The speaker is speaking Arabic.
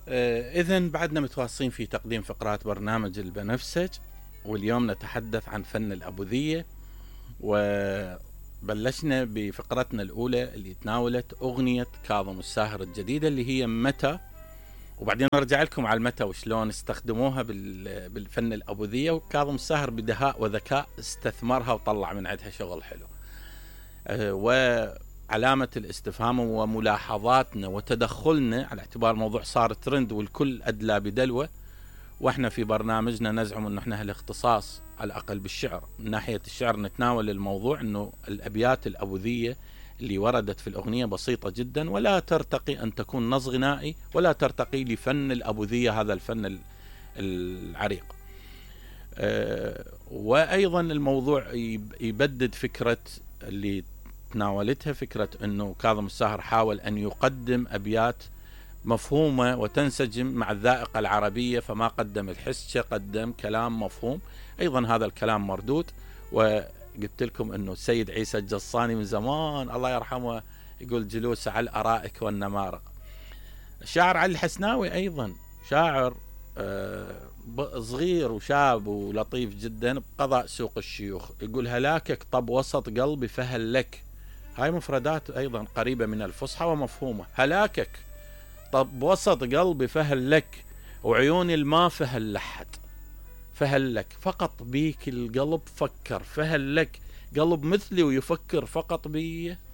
إذن بعدنا متواصلين في تقديم فقرات برنامج البنفسج، واليوم نتحدث عن فن الأبوذية، وبلشنا بفقرتنا الأولى اللي تناولت أغنية كاظم الساهر الجديدة اللي هي متى، وبعدين نرجع لكم على المتى وشلون استخدموها بالفن الأبوذية، وكاظم الساهر بدهاء وذكاء استثمرها وطلع من عندها شغل حلو. وعلامة الاستفهام وملاحظاتنا وتدخلنا على اعتبار الموضوع صار ترند والكل أدلى بدلوه، واحنا في برنامجنا نزعم انه احنا الاختصاص على الاقل بالشعر، من ناحية الشعر نتناول الموضوع انه الابيات الابوذية اللي وردت في الاغنية بسيطة جدا، ولا ترتقي ان تكون نص غنائي، ولا ترتقي لفن الابوذية، هذا الفن العريق. وايضا الموضوع يبدد فكرة اللي تناولتها، فكرة انه كاظم الساهر حاول ان يقدم ابيات مفهومة وتنسجم مع الذائقة العربية، فما قدم الحس، قدم كلام مفهوم. أيضا هذا الكلام مردود، وقلت لكم أنه السيد عيسى الجصاني من زمان الله يرحمه يقول جلوس على الأرائك والنمارق. الشاعر علي الحسناوي أيضا شاعر صغير وشاب ولطيف جدا بقضاء سوق الشيوخ، يقول هلاكك طب وسط قلبي فهل لك. هاي مفردات أيضا قريبة من الفصحى ومفهومة. هلاكك طب وسط قلبي فهل لك، وعيوني الما فهل لحد. فهل لك فقط بيك القلب فكر، فهل لك قلب مثلي ويفكر فقط بي.